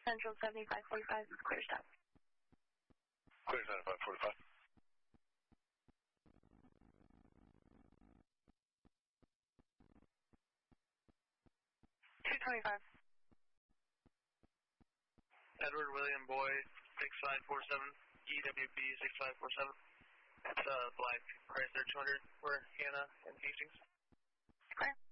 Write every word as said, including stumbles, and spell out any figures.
Central seventy-five forty-five, clear stop. Clear seventy-five forty-five. two twenty-five. Edward William Boyd, six five four seven, E W B six five four seven. It's a uh, black Chrysler two hundred for Hannah and Hastings. Clear.